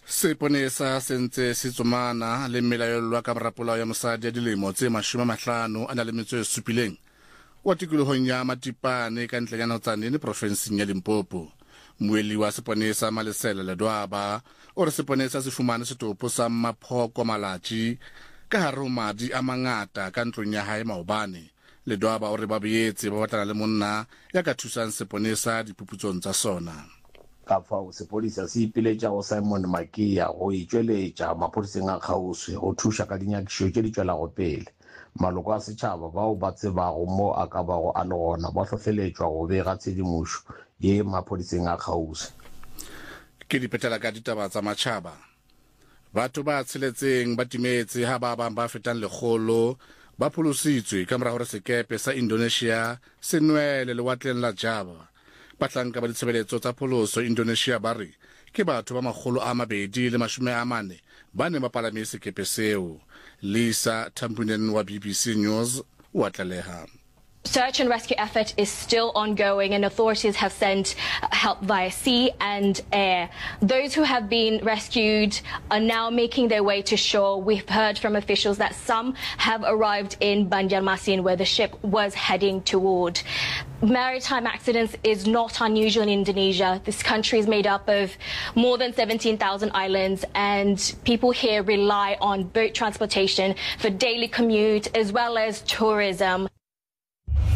Seponesa sentse sitsomana le melaelo ka rapolao ya mosadi ya dilemo tse 50 a na le metso e supileng wa tikolohong ya Matipane ka ntlenyana tsanene provinseng ya Limpopo. Moeli wa seponesa Malesela Ledwaba o re seponesa se fumane setopo sa maphoko malatsi ka hare ho madi a mangata ka ntlong ya hae maobane. Ledwaba o re ba boetse ba batlana le monna ya ka thusang seponesa diphuputsong tsa sona. Ka fao sepodisa se ipiletša go Simon Makia go itšweletša maphodiseng a kgauswi go thuša ka dinyakišo tše di tšwelago pele. Maloko a setšhaba bao ba tsebago mo a ka bago a le gona ba hlofeletšwa go bega tshedimošo ye maphodiseng a kgauswi. Ke dipetela ka ditaba tsa matšhaba. Batho ba tsheletseng ba timetse ha ba bang ba fetang 100 ba pholositswe ka morago re sekepe sa Indonesia se nwele lewatleng la Java. Batlanka ba ditshebeletso tsa pholoso Indonesia ba re ke batho ba 240 ba ne ba palame sekepe seo. Lisa Tambunen wa BBC News wa tlaleha. Search and rescue effort is still ongoing and authorities have sent help via sea and air. Those who have been rescued are now making their way to shore. We've heard from officials that some have arrived in Banjarmasin where the ship was heading toward. Maritime accidents is not unusual in Indonesia. This country is made up of more than 17,000 islands and people here rely on boat transportation for daily commute as well as tourism.